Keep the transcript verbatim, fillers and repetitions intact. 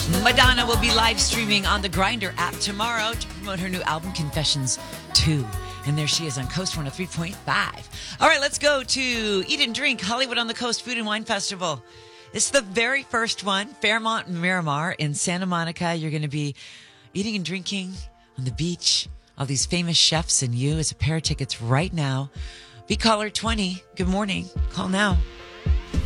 Madonna will be live streaming on the Grindr app tomorrow to promote her new album, Confessions two. And there she is on Coast one oh three point five. All right, let's go to Eat and Drink, Hollywood on the Coast Food and Wine Festival. It's the very first one, Fairmont Miramar in Santa Monica. You're going to be eating and drinking on the beach. All these famous chefs and you as a pair of tickets right now. Be caller twenty. Good morning. Call now.